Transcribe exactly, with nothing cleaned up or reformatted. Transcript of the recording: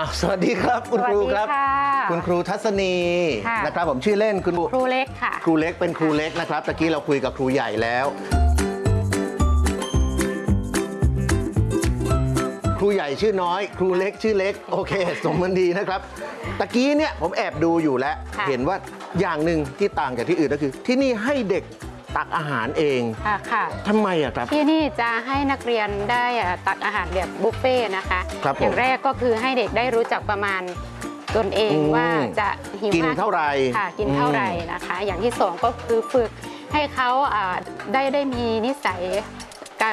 สวัสดีครับคุณครูครับคุณครูทัศนีนะครับผมชื่อเล่นคุณครูเล็กค่ะครูเล็กเป็นครูเล็กนะครับตะกี้เราคุยกับครูใหญ่แล้วครูใหญ่ชื่อน้อยครูเล็กชื่อเล็กโอเคสมมันดีนะครับตะกี้เนี่ยผมแอบดูอยู่แล้วเห็นว่าอย่างหนึ่งที่ต่างจากที่อื่นก็คือที่นี่ให้เด็กตักอาหารเองค่ะค่ะทำไมอะครับที่นี่จะให้นักเรียนได้ตักอาหารแบบบุฟเฟ่นะคะอย่างแรกก็คือให้เด็กได้รู้จักประมาณตนเองว่าจะหิวกินเท่าไหร่ค่ะกินเท่าไหร่นะคะอย่างที่สองก็คือฝึกให้เขาได้ได้มีนิสัย